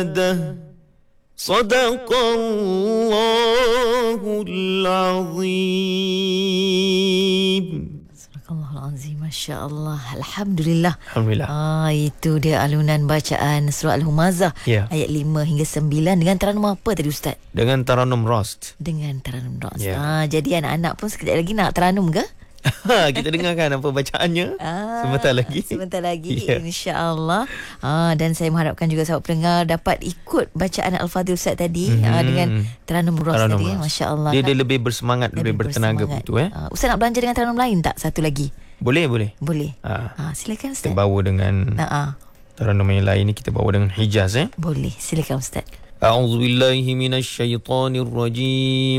Sadaqallahul azim. Astagfirullahalazim. Masya Allah. Alhamdulillah. Alhamdulillah. Itu dia alunan bacaan surah Al-Humazah, Ya. ayat 5 hingga 9 dengan taranum apa tadi Ustaz? Dengan taranum Rast. Dengan taranum Ras. Ya. Jadi anak-anak pun sekejap lagi nak taranum ke? Kita dengarkan apa bacaannya sebentar lagi. Sebentar lagi, Ya. insya-Allah. Dan saya mengharapkan juga sahabat pendengar dapat ikut bacaan Al-Fadhil Ustaz tadi dengan taranum Ras tadi. Masya-Allah. Dia lebih bersemangat, lebih bertenaga begitu Ustaz nak belanja dengan taranum lain tak? Satu lagi. Boleh. Boleh. Silakan Ustaz. Kita bawa dengan taranum yang lain ni, kita bawa dengan Hijaz Boleh. Silakan Ustaz. A'udzubillahi minasyaitonirrajim.